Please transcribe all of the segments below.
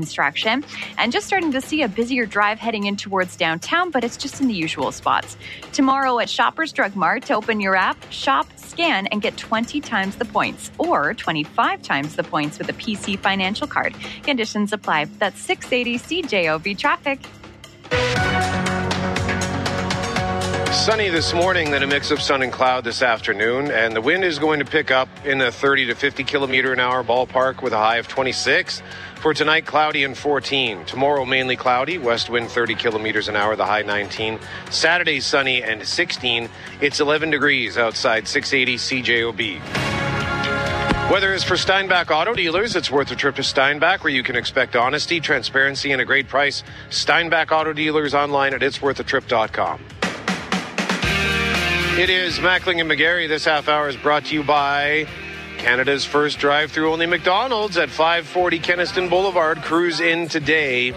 construction. And just starting to see a busier drive heading in towards downtown, but it's just in the usual spots. Tomorrow at Shoppers Drug Mart, to open your app, shop, scan, and get 20 times the points or 25 times the points with a PC Financial Card. Conditions apply. That's 680 CJOB traffic. Sunny this morning, then a mix of sun and cloud this afternoon, and the wind is going to pick up in the 30 to 50 kilometer an hour ballpark with a high of 26. For tonight, cloudy and 14. Tomorrow, mainly cloudy, west wind 30 kilometers an hour, the high 19. Saturday, sunny and 16. It's 11 degrees outside 680 CJOB. Weather is for Steinbach Auto Dealers. It's worth a trip to Steinbach, where you can expect honesty, transparency, and a great price. Steinbach Auto Dealers online at itsworthatrip.com. It is Mackling and McGarry. This half hour is brought to you by Canada's first drive-through only McDonald's at 540 Kenaston Boulevard. Cruise in today.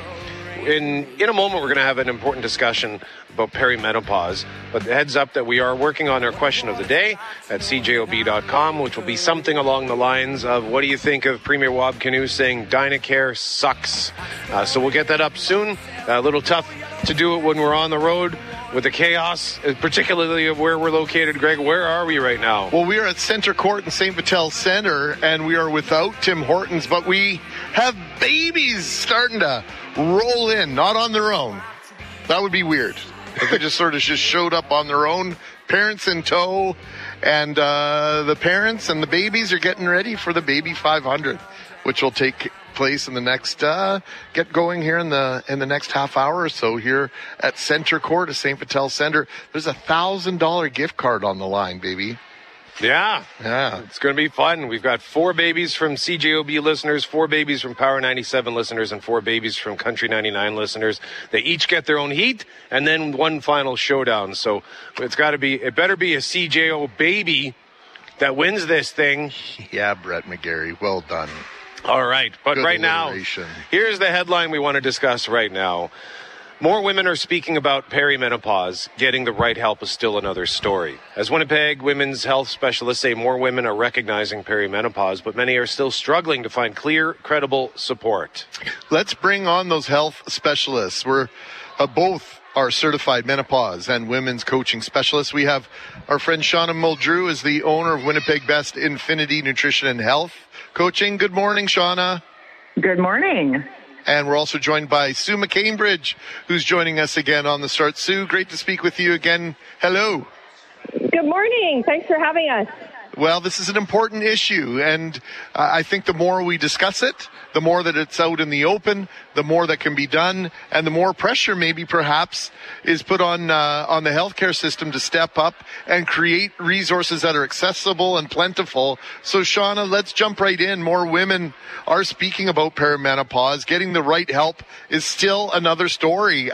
In a moment, we're going to have an important discussion about perimenopause. But heads up that we are working on our question of the day at cjob.com, which will be something along the lines of, what do you think of Premier Wab Kinew saying Dynacare sucks? So we'll get that up soon. A little tough to do it when we're on the road with the chaos, particularly of where we're located. Greg, where are we right now? Well, we are at Center Court in St. Vital Center, and we are without Tim Hortons, but we have babies starting to roll in, not on their own. That would be weird. If they just sort of just showed up on their own, parents in tow, and the parents and the babies are getting ready for the Baby 500, which will take place in the next get going here in the next half hour or so here at Center Court of St. Vital Center. There's $1,000 gift card on the line, baby. Yeah. It's going to be fun. We've got 4 babies from CJOB listeners, 4 babies from Power 97 listeners, and 4 babies from Country 99 listeners. They each get their own heat, and then one final showdown. So it better be a CJO baby that wins this thing. Yeah, Brett McGarry, well done. All right, but Good right now, here's the headline we want to discuss right now. More women are speaking about perimenopause. Getting the right help is still another story. As Winnipeg women's health specialists say, more women are recognizing perimenopause, but many are still struggling to find clear, credible support. Let's bring on those health specialists. We're both are certified menopause and women's coaching specialists. We have our friend Shauna Muldrew, is the owner of Winnipeg Best Infinity Nutrition and Health Coaching. Good morning, Shauna. Good morning. And we're also joined by Sue McCambridge, who's joining us again on the start. Sue, great to speak with you again. Hello. Good morning. Thanks for having us. Well, this is an important issue, and I think the more we discuss it, the more that it's out in the open, the more that can be done, and the more pressure maybe perhaps is put on the healthcare system to step up and create resources that are accessible and plentiful. So, Shauna, let's jump right in. More women are speaking about perimenopause. Getting the right help is still another story.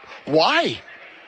Why?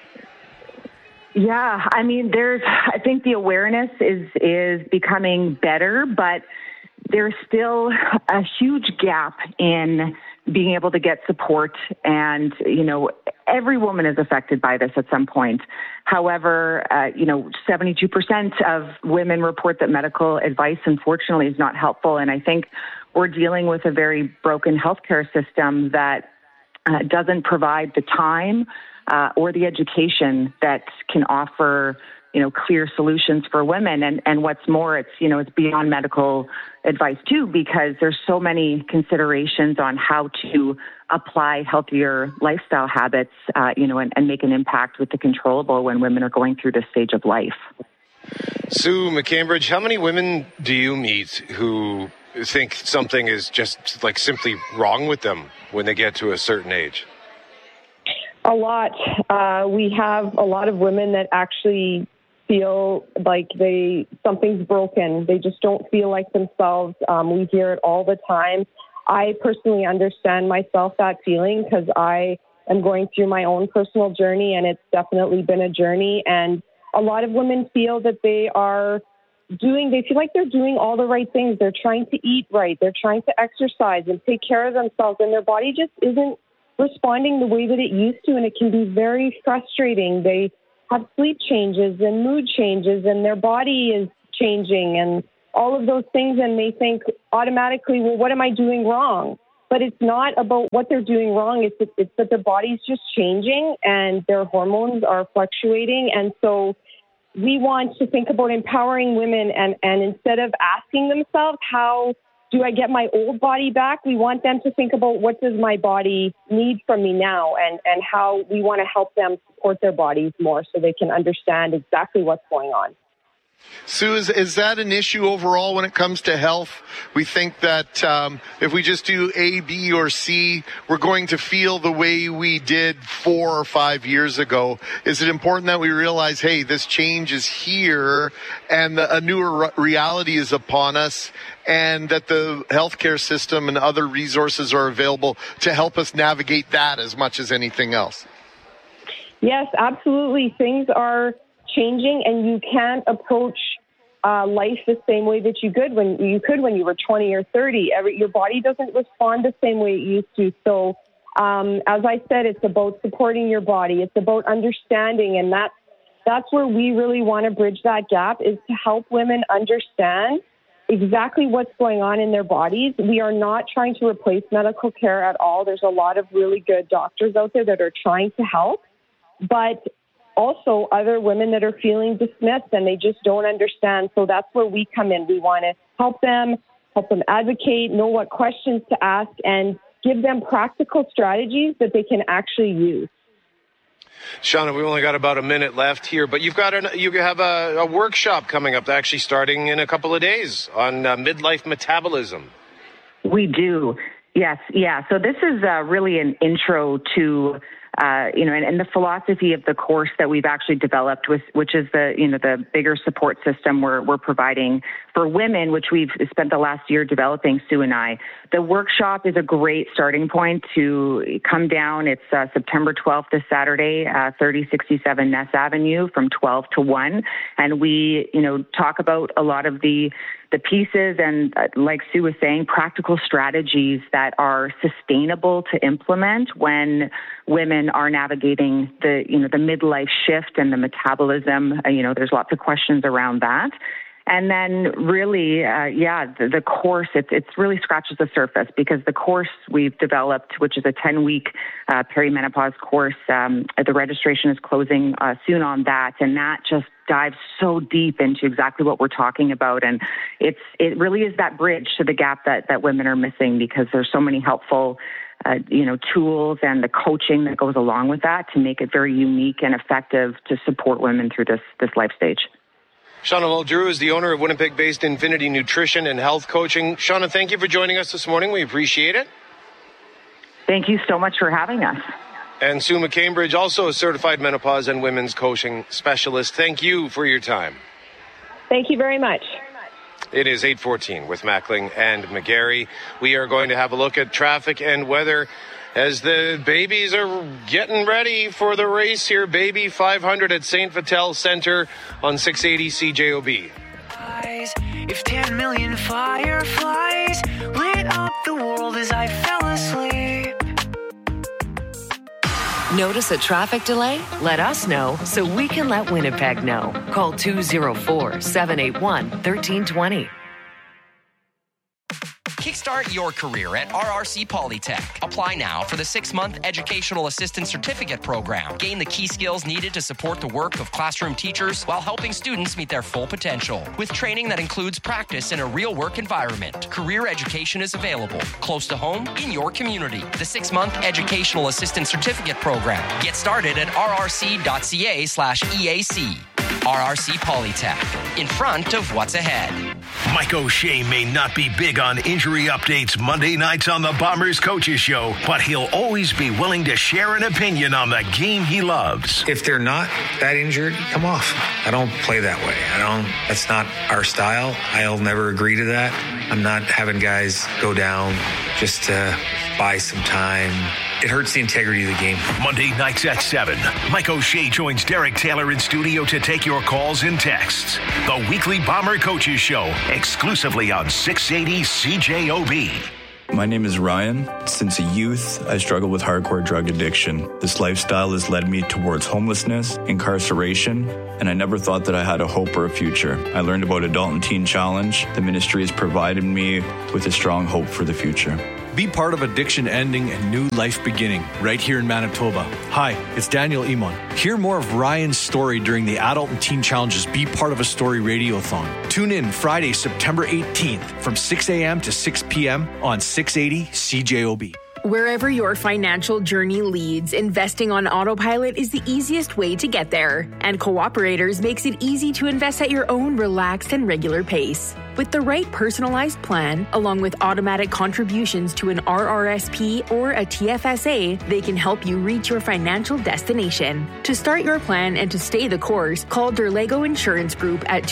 Yeah, I mean, I think the awareness is becoming better, but there's still a huge gap in being able to get support. And, every woman is affected by this at some point. However, 72% of women report that medical advice, unfortunately, is not helpful. And I think we're dealing with a very broken healthcare system that doesn't provide the time or the education that can offer, clear solutions for women. And what's more, it's beyond medical advice too, because there's so many considerations on how to apply healthier lifestyle habits, and make an impact with the controllable when women are going through this stage of life. Sue McCambridge, how many women do you meet who think something is just like simply wrong with them when they get to a certain age? A lot. We have a lot of women that actually feel like something's broken. They just don't feel like themselves. We hear it all the time. I personally understand myself that feeling because I am going through my own personal journey, and it's definitely been a journey. And a lot of women feel that they feel like they're doing all the right things. They're trying to eat right. They're trying to exercise and take care of themselves, and their body just isn't responding the way that it used to, and it can be very frustrating. They have sleep changes and mood changes, and their body is changing and all of those things, and they think automatically, well, what am I doing wrong? But it's not about what they're doing wrong. It's that their body's just changing and their hormones are fluctuating. And so we want to think about empowering women, and instead of asking themselves, how do I get my old body back? We want them to think about, what does my body need from me now, and how we want to help them support their bodies more so they can understand exactly what's going on. Sue, is that an issue overall when it comes to health? We think that if we just do A, B, or C, we're going to feel the way we did 4 or 5 years ago. Is it important that we realize, hey, this change is here and a newer reality is upon us, and that the healthcare system and other resources are available to help us navigate that as much as anything else? Yes, absolutely. Things are changing, and you can't approach life the same way that you could when you were 20 or 30. Your body doesn't respond the same way it used to. So, as I said, it's about supporting your body. It's about understanding, and that's where we really want to bridge that gap, is to help women understand exactly what's going on in their bodies. We are not trying to replace medical care at all. There's a lot of really good doctors out there that are trying to help, but also other women that are feeling dismissed and they just don't understand. So that's where we come in. We want to help them advocate, know what questions to ask, and give them practical strategies that they can actually use. Shauna, we've only got about a minute left here, but you have a workshop coming up, actually starting in a couple of days, on midlife metabolism. We do. Yes. Yeah. So this is really an intro to and the philosophy of the course that we've actually developed, which is the bigger support system we're providing for women, which we've spent the last year developing, Sue and I. The workshop is a great starting point to come down. It's September 12th, this Saturday, 3067 Ness Avenue from 12 to 1. And we, talk about a lot of the pieces and, like Sue was saying, practical strategies that are sustainable to implement when women are navigating the midlife shift and the metabolism. There's lots of questions around that. And then really, the course, it really scratches the surface, because the course we've developed, which is a 10-week perimenopause course, the registration is closing soon on that. And that just dives so deep into exactly what we're talking about. And it really is that bridge to the gap that women are missing, because there's so many helpful tools and the coaching that goes along with that to make it very unique and effective to support women through this life stage. Shauna Muldrew is the owner of Winnipeg-based Infinity Nutrition and Health Coaching. Shauna, thank you for joining us this morning. We appreciate it. Thank you so much for having us. And Sue McCambridge, also a certified menopause and women's coaching specialist. Thank you for your time. Thank you very much. It is 8:14 with Mackling and McGarry. We are going to have a look at traffic and weather as the babies are getting ready for the race here. Baby 500 at St. Vital Center on 680 CJOB. If 10 million fireflies lit up the world as I fell asleep. Notice a traffic delay? Let us know so we can let Winnipeg know. Call 204-781-1320. Kickstart your career at RRC Polytech. Apply now for the 6-month Educational Assistant Certificate Program. Gain the key skills needed to support the work of classroom teachers while helping students meet their full potential. With training that includes practice in a real work environment, career education is available close to home in your community. The 6-month Educational Assistant Certificate Program. Get started at rrc.ca/EAC. RRC Polytech, in front of what's ahead. Mike O'Shea may not be big on injury updates Monday nights on the Bombers Coaches Show, but he'll always be willing to share an opinion on the game he loves. If they're not that injured, come off. I don't play that way. That's not our style. I'll never agree to that. I'm not having guys go down just to buy some time. It hurts the integrity of the game. Monday nights at 7, Mike O'Shea joins Derek Taylor in studio to take your calls and texts. The weekly Bomber Coaches Show, exclusively on 680 CJOB. My name is Ryan. Since a youth, I struggled with hardcore drug addiction. This lifestyle has led me towards homelessness, incarceration, and I never thought that I had a hope or a future. I learned about Adult and Teen Challenge. The ministry has provided me with a strong hope for the future. Be part of addiction ending and new life beginning right here in Manitoba. Hi, it's Daniel Imon. Hear more of Ryan's story during the Adult and Teen Challenges Be Part of a Story Radiothon. Tune in Friday, September 18th from 6 a.m. to 6 p.m. on 680 CJOB. Wherever your financial journey leads, investing on autopilot is the easiest way to get there. And Cooperators makes it easy to invest at your own relaxed and regular pace. With the right personalized plan, along with automatic contributions to an RRSP or a TFSA, they can help you reach your financial destination. To start your plan and to stay the course, call Derlego Insurance Group at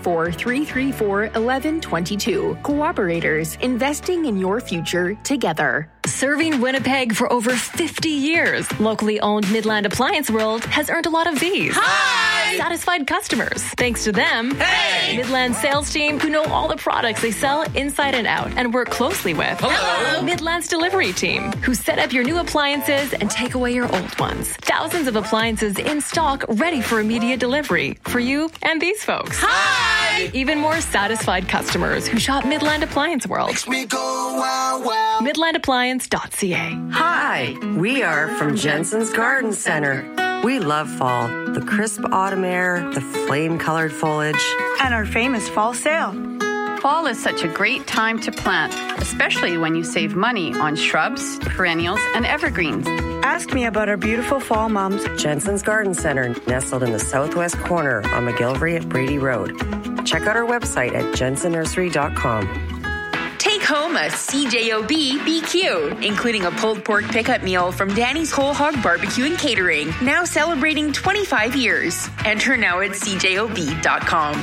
204-334-1122. Cooperators, investing in your future together. Serving Winnipeg for over 50 years, locally owned Midland Appliance World has earned a lot of these. Hi! Satisfied customers. Thanks to them, hey! Midland sales team who know all the products they sell inside and out and work closely with. Hello! Midland's delivery team who set up your new appliances and take away your old ones. Thousands of appliances in stock ready for immediate delivery for you and these folks. Hi! Even more satisfied customers who shop Midland Appliance World. Makes me go wow, wow. MidlandAppliance.ca. Hi, we are from Jensen's Garden Center. We love fall, the crisp autumn air, the flame-colored foliage, and our famous fall sale. Fall is such a great time to plant, especially when you save money on shrubs, perennials, and evergreens. Ask me about our beautiful fall mums. Jensen's Garden Center, nestled in the southwest corner on McGillivray at Brady Road. Check out our website at jensennursery.com. Take home a CJOB BQ, including a pulled pork pickup meal from Danny's Whole Hog Barbecue and Catering, now celebrating 25 years. Enter now at CJOB.com.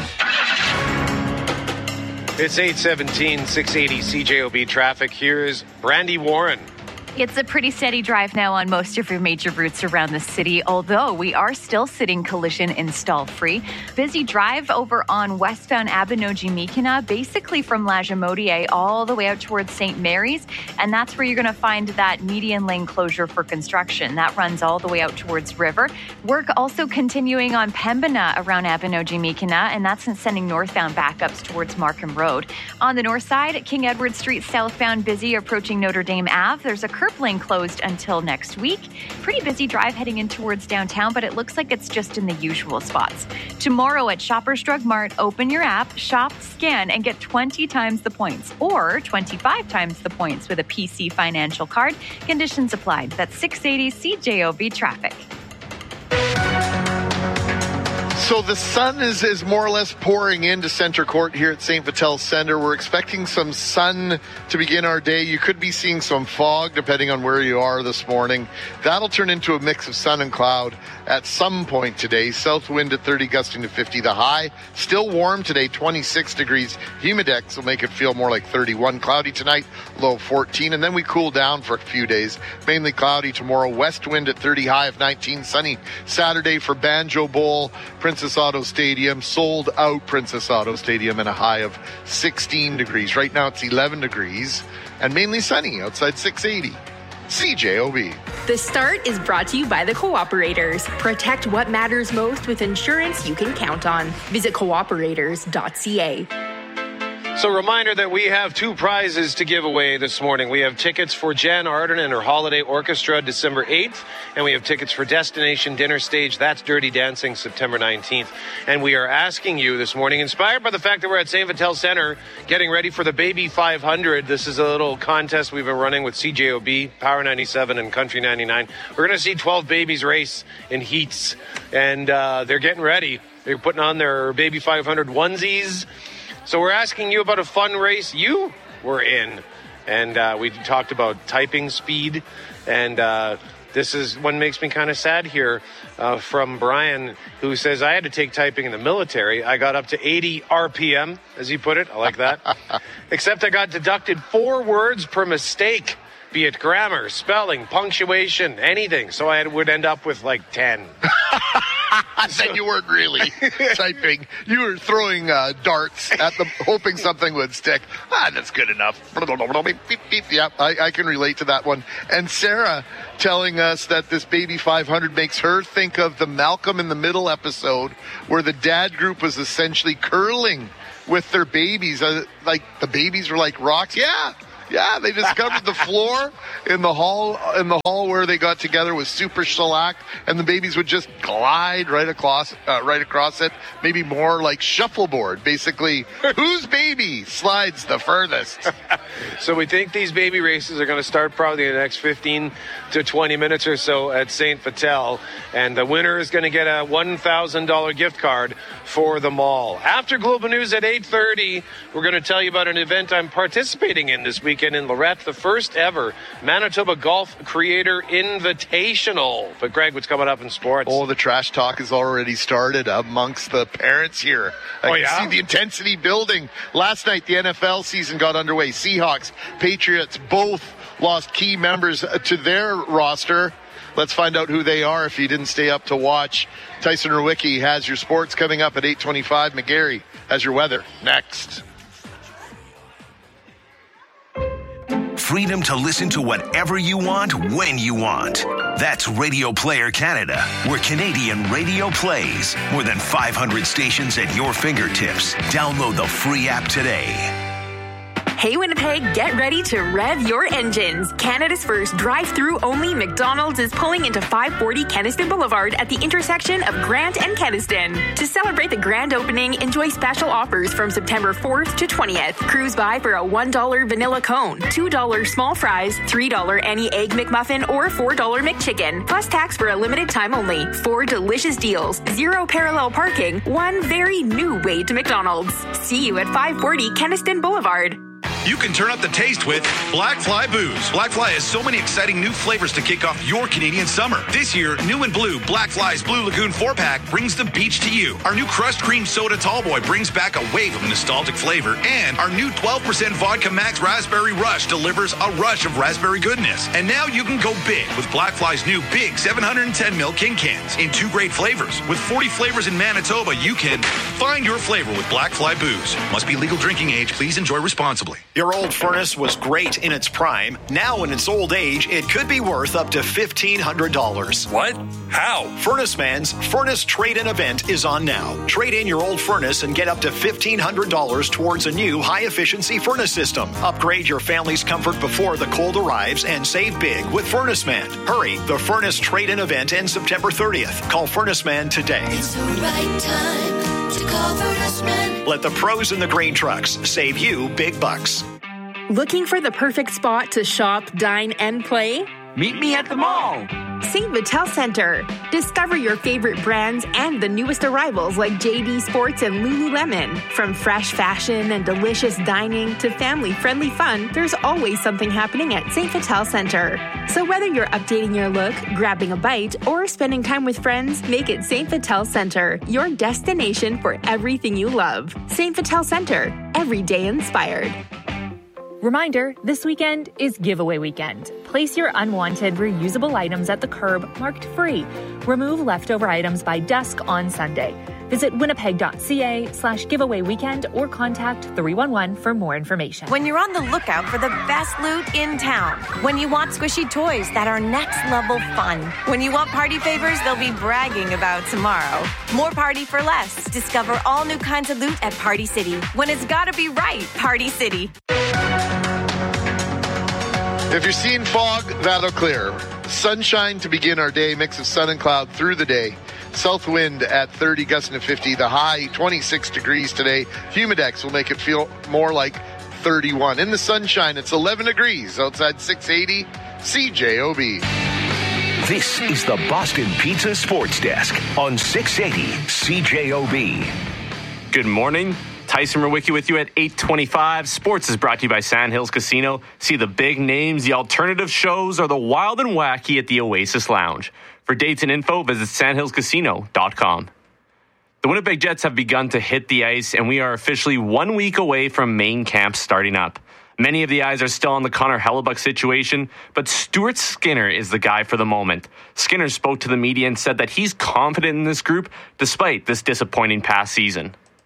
It's 8:17, 680 CJOB traffic. Here's Brandy Warren. It's a pretty steady drive now on most of your major routes around the city, although we are still sitting collision install free. Busy drive over on westbound Abinogi-Mikina, basically from Lagimodiere all the way out towards St. Mary's, and that's where you're going to find that median lane closure for construction. That runs all the way out towards River. Work also continuing on Pembina around Abinogi-Mikina, and that's sending northbound backups towards Markham Road. On the north side, King Edward Street southbound busy approaching Notre Dame Ave. There's a curb lane closed until next week. Pretty busy drive heading in towards downtown, but it looks like it's just in the usual spots. Tomorrow at Shoppers Drug Mart, open your app, shop, scan, and get 20 times the points or 25 times the points with a PC Financial card. Conditions applied. That's 680 CJOB traffic. So the sun is more or less pouring into Center Court here at St. Vital Center. We're expecting some sun to begin our day. You could be seeing some fog depending on where you are this morning. That'll turn into a mix of sun and cloud at some point today. South wind at 30, gusting to 50. The high still warm today, 26 degrees. Humidex will make it feel more like 31. Cloudy tonight, low 14. And then we cool down for a few days. Mainly cloudy tomorrow. West wind at 30, high of 19. Sunny Saturday for Banjo Bowl. Princess Auto Stadium, sold out Princess Auto Stadium, and a high of 16 degrees. Right now it's 11 degrees and mainly sunny outside 680. CJOB. The Start is brought to you by the Cooperators. Protect what matters most with insurance you can count on. Visit cooperators.ca. So reminder that we have two prizes to give away this morning. We have tickets for Jan Arden and her Holiday Orchestra December 8th, and we have tickets for Destination Dinner Stage, that's Dirty Dancing, September 19th. And we are asking you this morning, inspired by the fact that we're at St. Vital Center getting ready for the Baby 500. This is a little contest we've been running with CJOB, Power 97, and Country 99. We're going to see 12 babies race in heats, and they're getting ready. They're putting on their Baby 500 onesies. So we're asking you about a fun race you were in. And we talked about typing speed. And this is one makes me kind of sad here from Brian, who says, I had to take typing in the military. I got up to 80 RPM, as he put it. I like that. Except I got deducted 4 words per mistake, be it grammar, spelling, punctuation, anything. So I would end up with like 10. Then you weren't really typing. You were throwing darts at them, hoping something would stick. That's good enough. Yeah, I can relate to that one. And Sarah telling us that this Baby 500 makes her think of the Malcolm in the Middle episode where the dad group was essentially curling with their babies. Like the babies were like rocks. Yeah. Yeah, they discovered the floor in the hall where they got together was super shellac, and the babies would just glide right across it. Maybe more like shuffleboard. Basically, whose baby slides the furthest? So we think these baby races are going to start probably in the next 15 to 20 minutes or so at St. Vital, and the winner is going to get a $1,000 gift card for the mall. After Global News at 8:30, we're going to tell you about an event I'm participating in this weekend in Lorette, the first ever Manitoba Golf Creator Invitational. But Greg, what's coming up in sports? Oh, the trash talk has already started amongst the parents here. I can see the intensity building. Last night, the NFL season got underway. Seahawks, Patriots, both lost key members to their roster. Let's find out who they are if you didn't stay up to watch. Tyson Rewicki has your sports coming up at 8:25. McGarry has your weather next. Freedom to listen to whatever you want, when you want. That's Radio Player Canada, where Canadian radio plays. More than 500 stations at your fingertips. Download the free app today. Hey Winnipeg, get ready to rev your engines. Canada's first drive-through only McDonald's is pulling into 540 Keniston Boulevard at the intersection of Grant and Keniston. To celebrate the grand opening, enjoy special offers from September 4th to 20th. Cruise by for a $1 vanilla cone, $2 small fries, $3 any egg McMuffin, or $4 McChicken. Plus tax for a limited time only. 4 delicious deals, 0 parallel parking, 1 very new way to McDonald's. See you at 540 Keniston Boulevard. You can turn up the taste with Black Fly Booze. Black Fly has so many exciting new flavors to kick off your Canadian summer. This year, new and blue, Black Fly's Blue Lagoon 4-pack brings the beach to you. Our new Crushed Cream Soda Tallboy brings back a wave of nostalgic flavor. And our new 12% Vodka Max Raspberry Rush delivers a rush of raspberry goodness. And now you can go big with Black Fly's new big 710ml King Cans in 2 great flavors. With 40 flavors in Manitoba, you can find your flavor with Black Fly Booze. Must be legal drinking age. Please enjoy responsibly. Your old furnace was great in its prime. Now in its old age, it could be worth up to $1,500. What? How? Furnace Man's Furnace Trade-In event is on now. Trade in your old furnace and get up to $1,500 towards a new high-efficiency furnace system. Upgrade your family's comfort before the cold arrives and save big with Furnace Man. Hurry, the Furnace Trade-In event ends September 30th. Call Furnace Man today. It's the right time to call Furnace Man. Let the pros in the grain trucks save you big bucks. Looking for the perfect spot to shop, dine, and play? Meet me at the mall. St. Vital Centre. Discover your favorite brands and the newest arrivals like JD Sports and Lululemon. From fresh fashion and delicious dining to family-friendly fun, there's always something happening at St. Vital Centre. So whether you're updating your look, grabbing a bite, or spending time with friends, make it St. Vital Centre, your destination for everything you love. St. Vital Centre, every day inspired. Reminder, this weekend is giveaway weekend. Place your unwanted, reusable items at the curb marked free. Remove leftover items by dusk on Sunday. Visit winnipeg.ca/giveaway weekend or contact 311 for more information. When you're on the lookout for the best loot in town. When you want squishy toys that are next level fun. When you want party favors they'll be bragging about tomorrow. More party for less. Discover all new kinds of loot at Party City. When it's gotta be right, Party City. If you're seeing fog, that'll clear. Sunshine to begin our day, mix of sun and cloud through the day. South wind at 30, gusting to 50. The high, 26 degrees today. Humidex will make it feel more like 31. In the sunshine, it's 11 degrees. Outside, 680. CJOB. This is the Boston Pizza Sports Desk on 680 CJOB. Good morning. Tyson Rewicki with you at 8:25. Sports is brought to you by Sandhills Casino. See the big names, the alternative shows, or the wild and wacky at the Oasis Lounge. For dates and info, visit sandhillscasino.com. The Winnipeg Jets have begun to hit the ice, and we are officially 1 week away from main camp starting up. Many of the eyes are still on the Connor Hellebuck situation, but Stuart Skinner is the guy for the moment. Skinner spoke to the media and said that he's confident in this group despite this disappointing past season.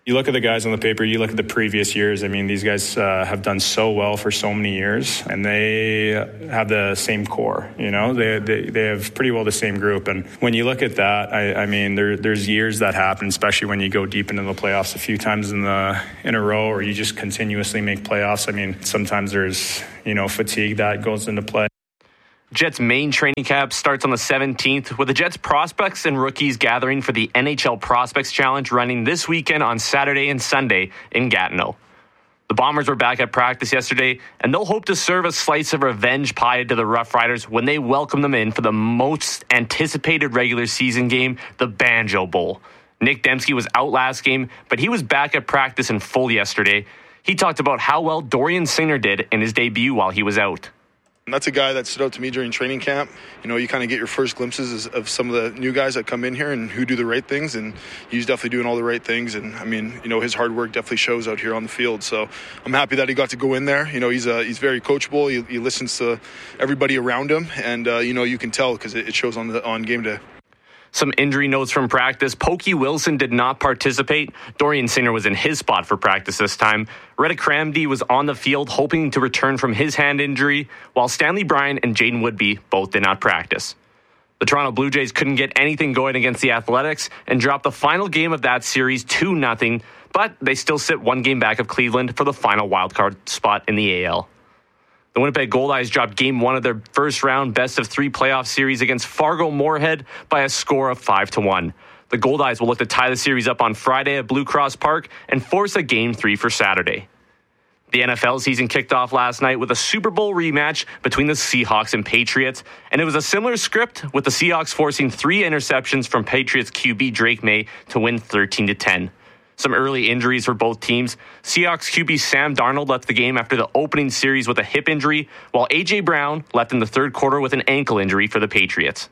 You look at the guys on the paper, you look at the previous years. I mean, these guys have done so well for so many years, and they have the same core, you know? They have pretty well the same group. And when you look at that, I mean, there's years that happen, especially when you go deep into the playoffs a few times in a row, or you just continuously make playoffs. I mean, sometimes there's, you know, fatigue that goes into play. Jets' main training camp starts on the 17th, with the Jets prospects and rookies gathering for the NHL Prospects Challenge running this weekend on Saturday and Sunday in Gatineau. The Bombers were back at practice yesterday, and they'll hope to serve a slice of revenge pie to the Rough Riders when they welcome them in for the most anticipated regular season game, the Banjo Bowl. Nick Dembski was out last game, but he was back at practice in full yesterday. He talked about how well Dorian Singer did in his debut while he was out. And that's a guy that stood out to me during training camp. You know, you kind of get your first glimpses of some of the new guys that come in here and who do the right things, and he's definitely doing all the right things. And I mean, you know, his hard work definitely shows out here on the field. So I'm happy that he got to go in there. You know, he's very coachable. He listens to everybody around him, and you know, you can tell because it shows on game day. Some injury notes from practice. Pokey Wilson did not participate. Dorian Singer was in his spot for practice this time. Reddick Cramdy was on the field hoping to return from his hand injury, while Stanley Bryan and Jaden Woodby both did not practice. The Toronto Blue Jays couldn't get anything going against the Athletics and dropped the final game of that series 2-0, but they still sit one game back of Cleveland for the final wildcard spot in the AL. The Winnipeg Goldeyes dropped Game 1 of their first-round best-of-3 playoff series against Fargo Moorhead by a score of 5-1. The Goldeyes will look to tie the series up on Friday at Blue Cross Park and force a Game 3 for Saturday. The NFL season kicked off last night with a Super Bowl rematch between the Seahawks and Patriots, and it was a similar script, with the Seahawks forcing 3 interceptions from Patriots QB Drake May to win 13-10. Some early injuries for both teams. Seahawks QB Sam Darnold left the game after the opening series with a hip injury, while A.J. Brown left in the third quarter with an ankle injury for the Patriots.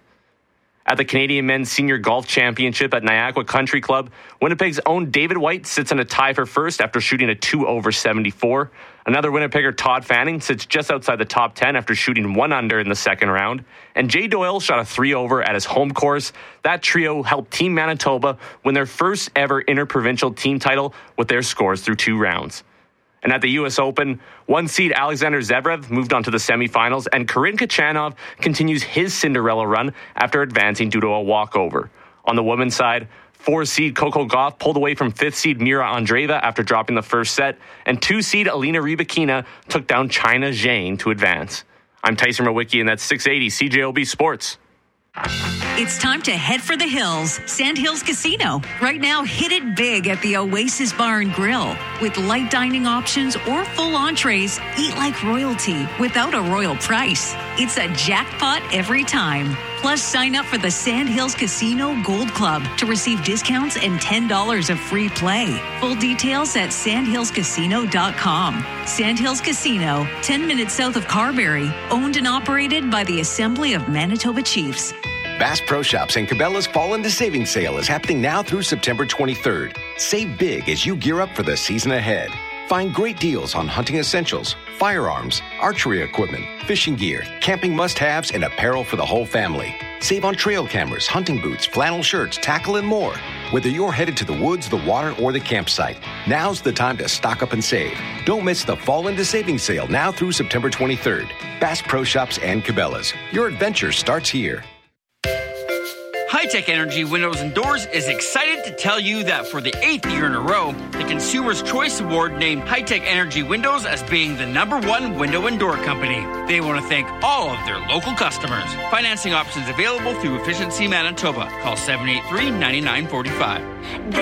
At the Canadian Men's Senior Golf Championship at Niagara Country Club, Winnipeg's own David White sits in a tie for first after shooting a 2-over-74. Another Winnipegger, Todd Fanning, sits just outside the top 10 after shooting 1 under in the second round. And Jay Doyle shot a 3-over at his home course. That trio helped Team Manitoba win their first ever interprovincial team title with their scores through 2 rounds. And at the U.S. Open, 1 seed Alexander Zverev moved on to the semifinals, and Karen Khachanov continues his Cinderella run after advancing due to a walkover. On the women's side, 4 seed Coco Gauff pulled away from 5th seed Mira Andreeva after dropping the first set, and 2 seed Alina Rybakina took down China Zhang to advance. I'm Tyson Mawicki, and that's 680 CJOB Sports. It's time to head for the hills. Sandhills Casino. Right now, hit it big at the Oasis Bar and Grill. With light dining options or full entrees, eat like royalty without a royal price. It's a jackpot every time. Plus, sign up for the Sandhills Casino Gold Club to receive discounts and $10 of free play. Full details at sandhillscasino.com. Sandhills Casino, 10 minutes south of Carberry. Owned and operated by the Assembly of Manitoba Chiefs. Bass Pro Shops and Cabela's Fall into Savings Sale is happening now through September 23rd. Save big as you gear up for the season ahead. Find great deals on hunting essentials, firearms, archery equipment, fishing gear, camping must-haves, and apparel for the whole family. Save on trail cameras, hunting boots, flannel shirts, tackle, and more. Whether you're headed to the woods, the water, or the campsite, now's the time to stock up and save. Don't miss the Fall into Savings Sale now through September 23rd. Bass Pro Shops and Cabela's. Your adventure starts here. High-Tech Energy Windows and Doors is excited to tell you that for the 8th year in a row, the Consumer's Choice Award named High-Tech Energy Windows as being the #1 window and door company. They want to thank all of their local customers. Financing options available through Efficiency Manitoba. Call 783-9945.